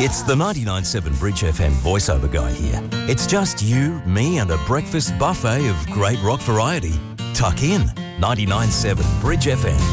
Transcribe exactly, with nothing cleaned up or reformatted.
It's the ninety-nine point seven Bridge F M voiceover guy here. It's just you, me and a breakfast buffet of great rock variety. Tuck in. ninety-nine point seven Bridge F M.